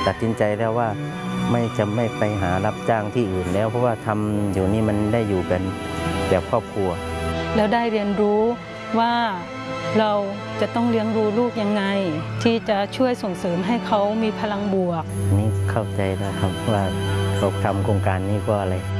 ตัดสินใจแล้วว่าจะไม่ไปหารับจ้างที่อื่นแล้วเพราะว่าทำอยู่นี่มันได้อยู่กันแบบครอบครัวแล้วได้เรียนรู้ว่าเราจะต้องเลี้ยงดูลูกยังไงที่จะช่วยส่งเสริมให้เขามีพลังบวกนี่เข้าใจแล้วครับว่าเราทำโครงการนี้ก็อะไร